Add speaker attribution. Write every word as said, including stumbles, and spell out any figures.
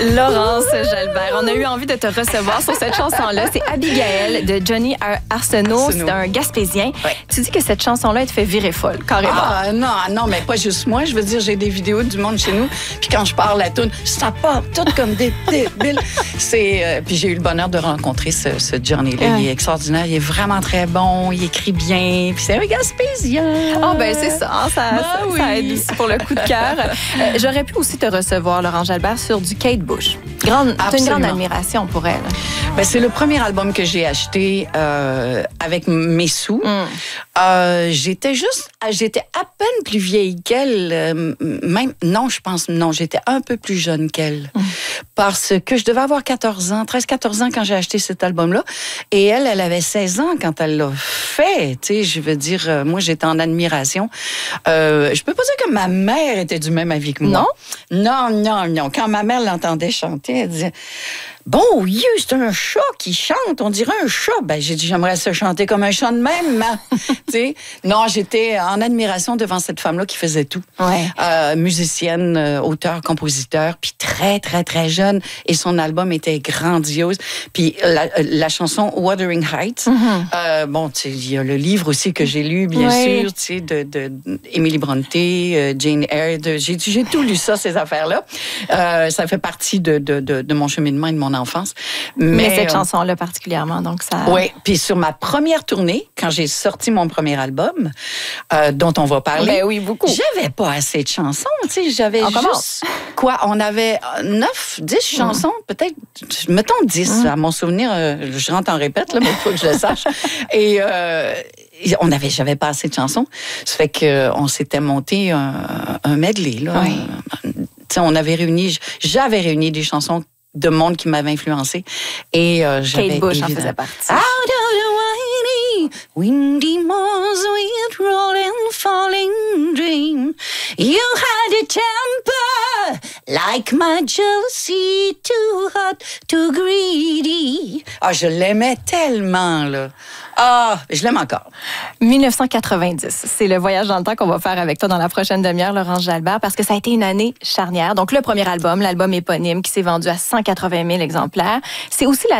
Speaker 1: Laurence Jalbert, on a eu envie de te recevoir sur cette chanson-là. C'est Abigail de Johnny Ar- Arsenault. C'est un Gaspésien.
Speaker 2: Ouais.
Speaker 1: Tu dis que cette chanson-là, elle te fait virer folle, carrément.
Speaker 2: Ah non, non, mais pas juste moi. Je veux dire, j'ai des vidéos du monde chez nous. Puis quand je parle la toune, ça part tout comme des débiles. C'est, euh, puis j'ai eu le bonheur de rencontrer ce, ce Johnny-là.
Speaker 1: Ouais.
Speaker 2: Il est extraordinaire. Il est vraiment très bon. Il écrit bien. Puis c'est un Gaspésien.
Speaker 1: Ah ben c'est ça, hein, ça,
Speaker 2: Ben
Speaker 1: ça,
Speaker 2: oui.
Speaker 1: ça aide aussi pour le coup de cœur. Euh, j'aurais pu aussi te recevoir, Laurence Jalbert, sur du Kate Bush. Grande, t'as une grande
Speaker 2: Absolument.
Speaker 1: admiration pour elle.
Speaker 2: Ben, c'est le premier album que j'ai acheté euh, avec mes sous.
Speaker 1: Mm.
Speaker 2: Euh, j'étais juste, j'étais à peine plus vieille qu'elle. euh, même, non, je pense, non, j'étais un peu plus jeune qu'elle.
Speaker 1: Mm.
Speaker 2: Parce que je devais avoir quatorze ans, treize quatorze ans quand j'ai acheté cet album-là. Et elle, elle avait seize ans quand elle l'a fait. Tu sais, je veux dire, euh, moi, j'étais en admiration. Euh, je peux pas dire que ma mère était du même avis que moi. Non? Non, non, non. Quand ma mère l'entendait chanter, elle disait... Bon, Dieu, c'est un chat qui chante. On dirait un chat. Ben, j'ai dit, j'aimerais ça chanter comme un chat de même. Tu sais, non, j'étais en admiration devant cette femme-là qui faisait tout.
Speaker 1: Ouais.
Speaker 2: Euh, musicienne, euh, auteur, compositeur, puis très, très, très jeune. Et son album était grandiose. Puis la, la chanson Wuthering Heights.
Speaker 1: Mm-hmm.
Speaker 2: euh, bon, tu sais, il y a le livre aussi que j'ai lu, bien
Speaker 1: Ouais.
Speaker 2: sûr, tu sais, de, de Emily Bronte, euh, Jane Eyre. de- J'ai, j'ai tout lu ça, ces affaires-là. Euh, ça fait partie de, de, de, de mon cheminement et de mon enfance.
Speaker 1: Mais,
Speaker 2: Mais,
Speaker 1: cette
Speaker 2: euh,
Speaker 1: chanson-là particulièrement, donc ça...
Speaker 2: oui, puis sur ma première tournée, quand j'ai sorti mon premier album, euh, dont on va parler,
Speaker 1: Ben oui, beaucoup.
Speaker 2: j'avais pas assez de chansons, tu sais, j'avais
Speaker 1: On
Speaker 2: juste...
Speaker 1: commence.
Speaker 2: Quoi, on avait neuf, dix chansons, peut-être, mettons dix,
Speaker 1: Mm.
Speaker 2: à mon souvenir, euh, je rentre en répète, là, mais il faut que je le sache. Et... Euh, on avait, j'avais pas assez de chansons. Ça fait qu'on s'était monté un, un medley, là.
Speaker 1: Oui.
Speaker 2: Tu sais, on avait réuni, j'avais réuni des chansons de monde qui m'avait influencé. Et euh, j'avais
Speaker 1: Kate Bush en
Speaker 2: évidemment-
Speaker 1: faisait partie.
Speaker 2: Out of the windy, windy moors with rolling, falling dream. You had a temper like my jealousy, too hot, too greedy. Ah, je l'aimais tellement, là. Ah, je l'aime encore.
Speaker 1: dix-neuf cent quatre-vingt-dix, c'est le voyage dans le temps qu'on va faire avec toi dans la prochaine demi-heure, Laurence Jalbert, parce que ça a été une année charnière. Donc, le premier album, l'album éponyme qui s'est vendu à cent quatre-vingt mille exemplaires. C'est aussi la